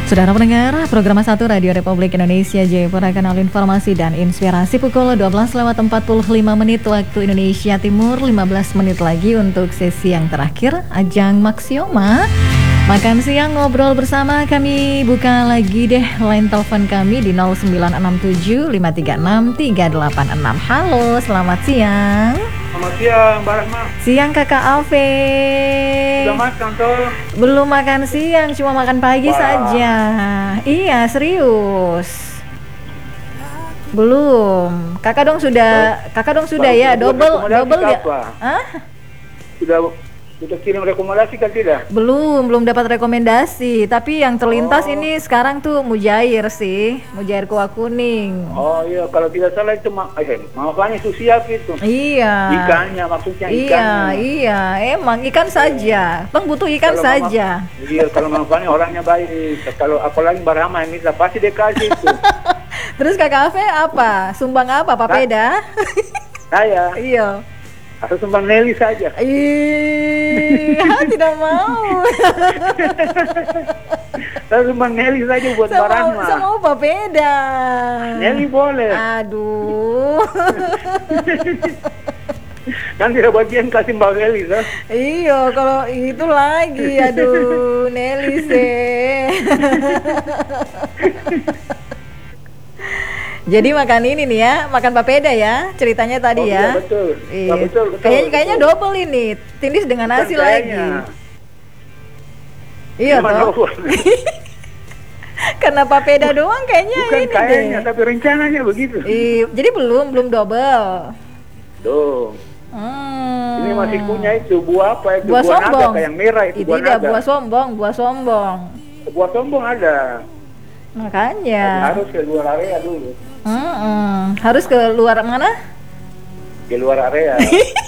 Saudara pendengar, program 1 Radio Republik Indonesia Jayapura, kanal informasi dan inspirasi pukul 12:45 waktu Indonesia Timur. 15 menit lagi untuk sesi yang terakhir, ajang Maxioma Makan Siang Ngobrol Bersama. Kami buka lagi deh line telepon kami di 0967 536 386. Halo, selamat siang. Selamat siang, Mbak Rahma. Siang Kakak Alve. Sudah makan toh? Belum makan siang, cuma makan pagi saja. Iya, serius. Belum. Kakak dong sudah ya, double ya. Hah? Sudah kirim rekomendasi kan tidak? Belum dapat rekomendasi. Tapi yang terlintas ini sekarang tuh Mujair sih, Mujair Kuah Kuning. Oh iya, kalau tidak salah itu makanya susiap itu. Iya. Ikannya maksudnya ikannya. Iya, emang ikan saja. Bang butuh ikan Kalau saja. Iya, kalau makanya orangnya baik. Kalau apalagi Barahama yang minta pasti dia kasih itu. Terus Kak Ave apa? Sumbang apa? Papeda? Saya. Iya. Atau sumbang Nelly saja. Tidak mau. Saya sumbang Nelly saja buat Barahama. Saya mau papeda. Nelly boleh. Aduh. Nanti ada bagian kasih Mbak Nelly kan? Iya, kalau itu lagi, aduh, Nelly sih. Jadi makan ini nih ya, makan papeda ya, ceritanya tadi ya. Iya, betul. Iya. Betul. Kayaknya double ini, tindis dengan nasi lagi. Iya toh. Karena papeda doang kayaknya bukan ini kayaknya, deh. tapi rencananya begitu. Jadi belum double. Tuh. Ini masih punya itu buah apa itu? Buah sombong. Naga yang merah itu buah naga. Buah sombong. Buah sombong ada. Makanya. Harus ke luar area dulu. Harus ke luar mana? Ke luar area.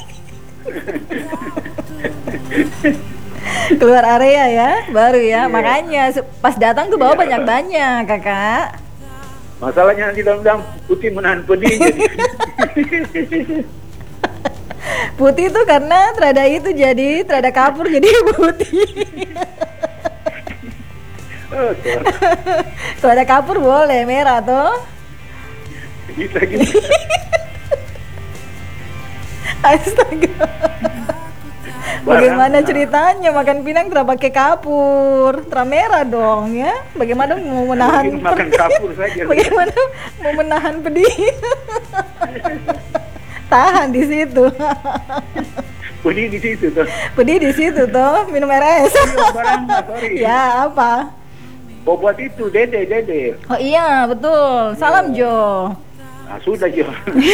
Keluar area ya, baru ya. Iya. Makanya pas datang tuh bawa banyak-banyak, Kakak. Masalahnya nanti dalam putih menahan pedih. Putih itu karena terada kapur jadi putih. Terada kapur boleh merah tuh. Gitu. Astaga. Bagaimana ceritanya makan pinang tidak pakai kapur, merah dong ya? Bagaimana mau menahan? Makan kapur saja. Bagaimana mau menahan pedih? Tahan di situ. Pedih di situ tuh. Pedih di situ tuh, minum air es. Sorry. Ya apa? Buat itu Dede. Oh iya betul. Salam Jo. Nah, sudah Jo.